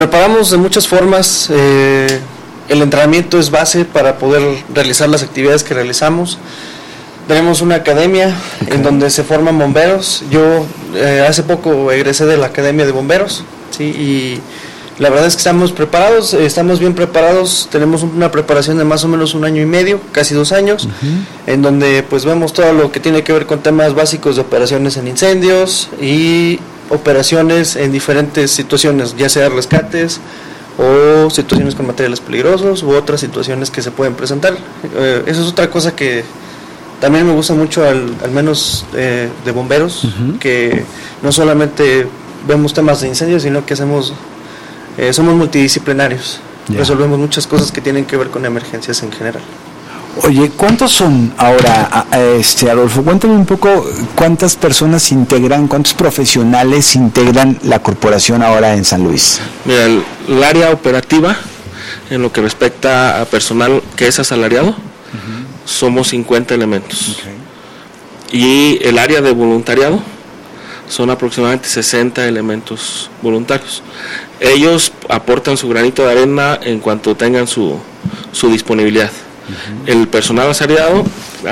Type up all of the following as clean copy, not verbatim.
Preparamos de muchas formas. El entrenamiento es base para poder realizar las actividades que realizamos. Tenemos una academia en donde se forman bomberos. Yo hace poco egresé de la Academia de Bomberos, ¿sí? Y la verdad es que estamos preparados, estamos bien preparados. Tenemos una preparación de más o menos 1 año y medio, casi 2 años, en donde pues vemos todo lo que tiene que ver con temas básicos de operaciones en incendios y operaciones en diferentes situaciones, ya sea rescates o situaciones con materiales peligrosos u otras situaciones que se pueden presentar. Eso es otra cosa que también me gusta mucho, al menos de bomberos, que no solamente vemos temas de incendios, sino que somos multidisciplinarios. Resolvemos muchas cosas que tienen que ver con emergencias en general. Oye, ¿cuántos son ahora, Adolfo? Cuéntame un poco cuántas personas integran, cuántos profesionales integran la corporación ahora en San Luis. Mira, el área operativa, en lo que respecta a personal que es asalariado, somos 50 elementos. Y el área de voluntariado son aproximadamente 60 elementos voluntarios. Ellos aportan su granito de arena en cuanto tengan su disponibilidad. El personal asalariado,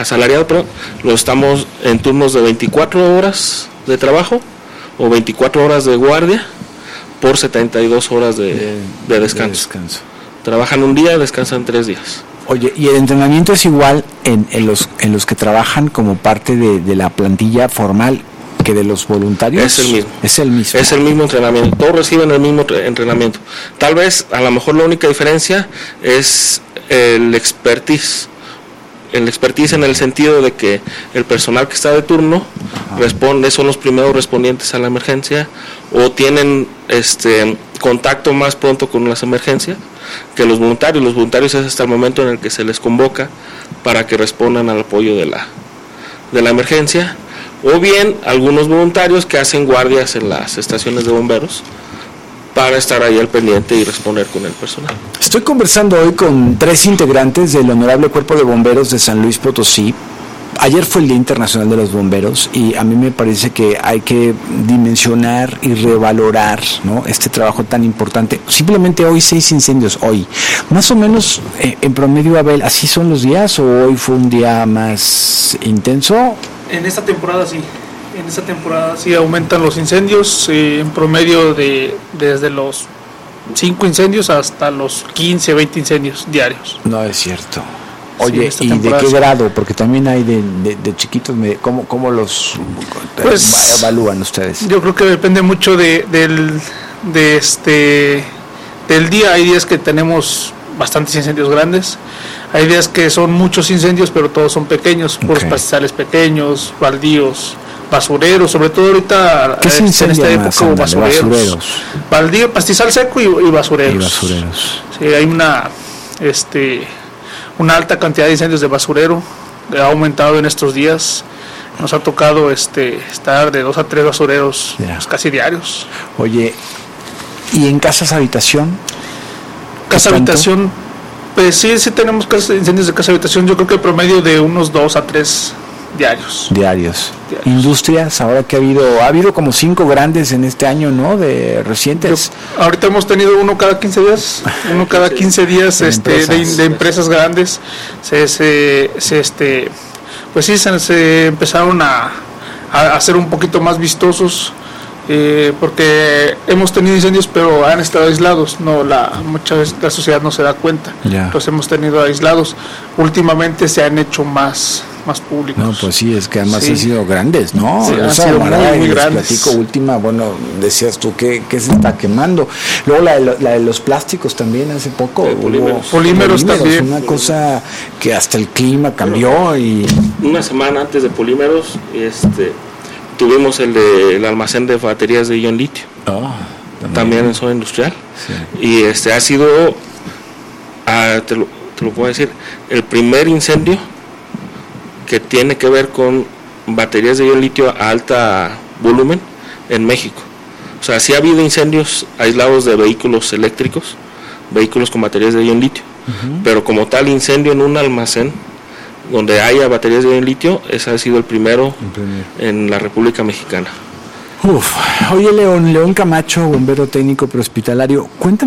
lo estamos en turnos de 24 horas de trabajo o 24 horas de guardia por 72 horas de descanso. Trabajan un día, descansan 3 días. Oye, ¿y el entrenamiento es igual en los que trabajan como parte de la plantilla formal que de los voluntarios? Es el mismo. Es el mismo entrenamiento. Todos reciben el mismo entrenamiento. Tal vez, a lo mejor la única diferencia es el expertise. El expertise en el sentido de que el personal que está de turno son los primeros respondientes a la emergencia o tienen contacto más pronto con las emergencias que los voluntarios. Los voluntarios es hasta el momento en el que se les convoca para que respondan al apoyo de la emergencia, o bien algunos voluntarios que hacen guardias en las estaciones de bomberos para estar ahí al pendiente y responder con el personal. Estoy conversando hoy con 3 integrantes del Honorable Cuerpo de Bomberos de San Luis Potosí. Ayer fue el Día Internacional de los Bomberos y a mí me parece que hay que dimensionar y revalorar, ¿no?, este trabajo tan importante. Simplemente hoy 6 incendios, hoy. Más o menos en promedio, Abel, ¿así son los días o hoy fue un día más intenso? En esta temporada sí. En esta temporada sí aumentan los incendios, en promedio desde los 5 incendios hasta los 15, 20 incendios diarios. No es cierto. Oye, sí, ¿y de qué grado? Porque también hay de chiquitos, ¿cómo los evalúan ustedes? Yo creo que depende mucho del día. Hay días que tenemos bastantes incendios grandes, hay días que son muchos incendios, pero todos son pequeños, puros pastizales pequeños, baldíos, basureros, sobre todo ahorita en esta época, basureros. Baldío, pastizal seco y basureros. Sí, hay una alta cantidad de incendios de basurero, ha aumentado en estos días. Nos ha tocado estar de 2 a 3 basureros casi diarios. Oye, ¿y en casas habitación? Casa habitación, pues sí tenemos incendios de casa habitación. Yo creo que el promedio de unos 2 a 3 diarios. Industrias, ahora que ha habido como 5 grandes en este año, ¿no?, de recientes. Ahorita hemos tenido uno cada 15 días, de empresas grandes. Pues sí, se empezaron a hacer un poquito más vistosos, porque hemos tenido incendios pero han estado aislados, muchas veces la sociedad no se da cuenta. Los hemos tenido aislados. Últimamente se han hecho más públicos. No, pues sí, es que además han sido grandes, ¿no? Sí, han sido muy grandes. Platico última, bueno, decías tú que se está quemando. Luego la de los plásticos también hace poco. Polímeros también. Una cosa que hasta el clima cambió. Y una semana antes de polímeros, tuvimos el almacén de baterías de ion litio. También en zona industrial. Sí. Y ha sido, te lo puedo decir, el primer incendio que tiene que ver con baterías de ion litio a alta volumen en México. O sea, sí ha habido incendios aislados de vehículos eléctricos, vehículos con baterías de ion litio, pero como tal incendio en un almacén donde haya baterías de ion litio, ese ha sido el primero en la República Mexicana. Oye, León Camacho, bombero técnico prehospitalario, cuéntame